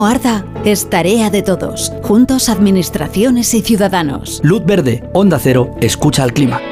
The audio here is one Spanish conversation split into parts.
Arda es tarea de todos, juntos administraciones y ciudadanos. Luz verde, Onda Cero, escucha al clima.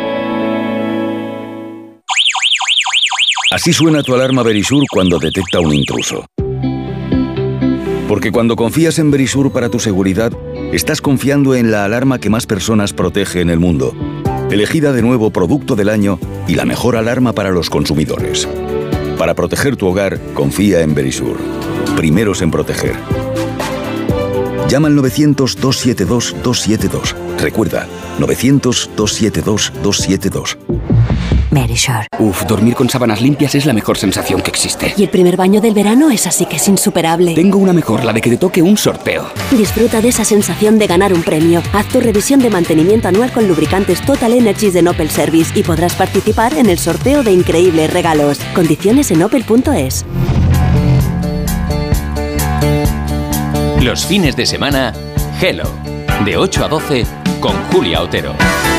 Así suena tu alarma Verisur cuando detecta un intruso. Porque cuando confías en Verisur para tu seguridad, estás confiando en la alarma que más personas protege en el mundo. Elegida de nuevo Producto del Año y la mejor alarma para los consumidores. Para proteger tu hogar, confía en Verisur. Primeros en proteger. Llama al 900-272-272. Recuerda, 900-272-272. Verisur. Dormir con sábanas limpias es la mejor sensación que existe. Y el primer baño del verano es así que es insuperable. Tengo una mejor, la de que te toque un sorteo. Disfruta de esa sensación de ganar un premio. Haz tu revisión de mantenimiento anual con lubricantes Total Energies de Opel Service y podrás participar en el sorteo de increíbles regalos. Condiciones en opel.es. Los fines de semana, Hello, de 8 a 12 con Julia Otero.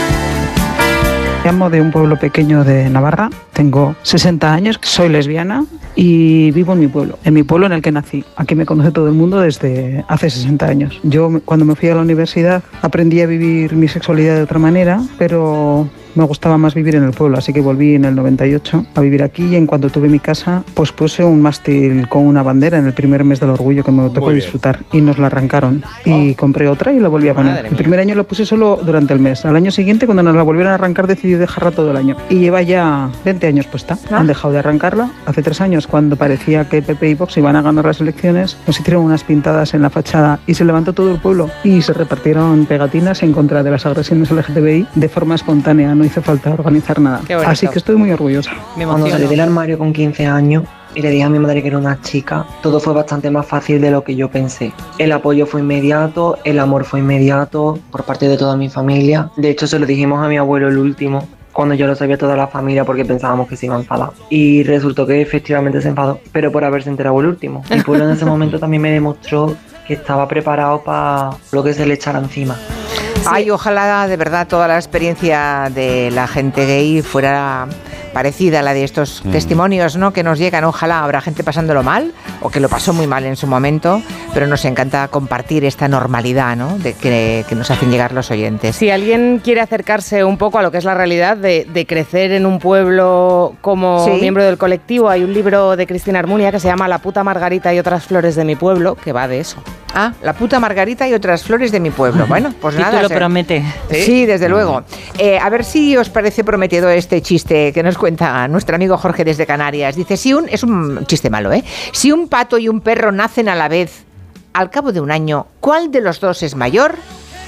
Llamo de un pueblo pequeño de Navarra, tengo 60 años, soy lesbiana y vivo en mi pueblo en el que nací. Aquí me conoce todo el mundo desde hace 60 años. Yo cuando me fui a la universidad aprendí a vivir mi sexualidad de otra manera, pero me gustaba más vivir en el pueblo, así que volví en el 98 a vivir aquí y en cuanto tuve mi casa, pues puse un mástil con una bandera en el primer mes del orgullo que me tocó disfrutar y nos la arrancaron y compré otra y la volví a poner. El primer año la puse solo durante el mes, al año siguiente cuando nos la volvieron a arrancar decidí dejarla todo el año y lleva ya 20 años puesta. Han dejado de arrancarla. Hace 3 años cuando parecía que PP y Vox iban a ganar las elecciones, nos hicieron unas pintadas en la fachada y se levantó todo el pueblo y se repartieron pegatinas en contra de las agresiones LGTBI de forma espontánea. No hizo falta organizar nada. Así que estoy muy orgullosa. Cuando salí del armario con 15 años y le dije a mi madre que era una chica, todo fue bastante más fácil de lo que yo pensé. El apoyo fue inmediato, el amor fue inmediato por parte de toda mi familia. De hecho, se lo dijimos a mi abuelo el último, cuando yo lo sabía toda la familia porque pensábamos que se iba a enfadar. Y resultó que efectivamente se enfadó, pero por haberse enterado el último. Mi pueblo en ese momento también me demostró que estaba preparado para lo que se le echara encima. Ay, ojalá de verdad toda la experiencia de la gente gay fuera parecida a la de estos testimonios, ¿no?, que nos llegan. Ojalá habrá gente pasándolo mal o que lo pasó muy mal en su momento, pero nos encanta compartir esta normalidad, ¿no?, de que nos hacen llegar los oyentes. Si alguien quiere acercarse un poco a lo que es la realidad de crecer en un pueblo como miembro del colectivo, hay un libro de Cristina Armunia que se llama La puta Margarita y otras flores de mi pueblo, que va de eso. Ah, La puta Margarita y otras flores de mi pueblo. Bueno, pues nada. Lo promete. Sí, desde luego. A ver si os parece prometedor este chiste que nos cuenta nuestro amigo Jorge desde Canarias. Dice, es un chiste malo, ¿eh? Si un pato y un perro nacen a la vez, al cabo de un año, ¿cuál de los dos es mayor?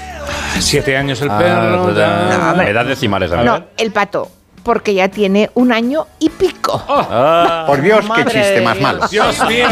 7 años el perro. Edad decimales también. No, el pato. Porque ya tiene 1 año y pico. Por Dios, qué chiste más malo. Dios mío.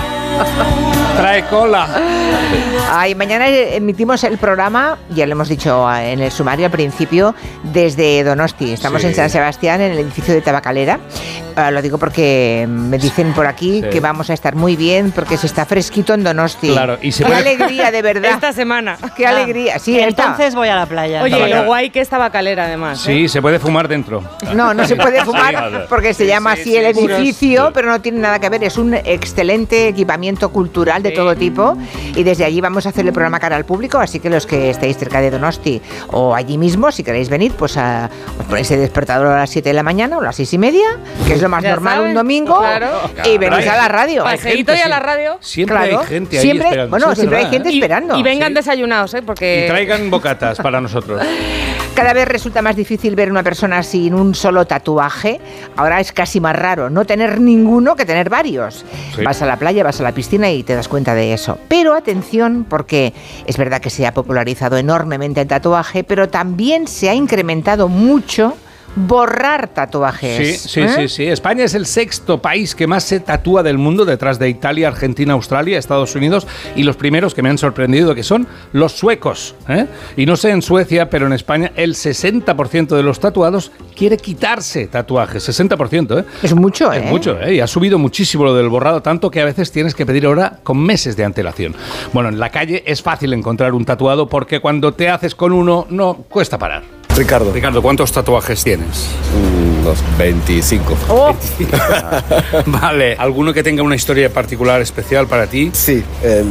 Trae cola. Ay, mañana emitimos el programa, ya lo hemos dicho en el sumario al principio, desde Donosti. Estamos en San Sebastián, en el edificio de Tabacalera. Lo digo porque me dicen por aquí que vamos a estar muy bien porque se está fresquito en Donosti. Claro, y qué alegría, de verdad. Esta semana. Qué alegría. Sí, entonces voy a la playa. Oye, lo guay que es Tabacalera, además. Sí, se puede fumar dentro. No se puede fumar porque se llama así el edificio, pero no tiene nada que ver. Es un excelente equipamiento cultural de todo tipo y desde allí vamos a hacer el programa cara al público, así que los que estéis cerca de Donosti o allí mismo, si queréis venir, pues os ponéis el despertador a las 7 de la mañana o a las 6:30, que es lo más normal un domingo, y venís a la radio. Paseíto y a la radio. Siempre hay gente ahí esperando. Bueno, siempre hay gente esperando. Y vengan desayunados, porque... Y traigan bocatas para nosotros. Cada vez resulta más difícil ver una persona sin un solo tatuaje. Ahora es casi más raro no tener ninguno que tener varios. Sí. Vas a la playa, vas a la piscina y te das cuenta de eso. Pero atención, porque es verdad que se ha popularizado enormemente el tatuaje, pero también se ha incrementado mucho borrar tatuajes. Sí. España es el 6º país que más se tatúa del mundo, detrás de Italia, Argentina, Australia, Estados Unidos, y los primeros que me han sorprendido que son los suecos. Y no sé en Suecia, pero en España el 60% de los tatuados quiere quitarse tatuajes. 60%, Es mucho, Es mucho, y ha subido muchísimo lo del borrado, tanto que a veces tienes que pedir hora con meses de antelación. Bueno, en la calle es fácil encontrar un tatuado porque cuando te haces con uno, no cuesta parar. Ricardo. Ricardo, ¿cuántos tatuajes tienes? Unos 25. Oh. Vale. ¿Alguno que tenga una historia particular especial para ti? Sí,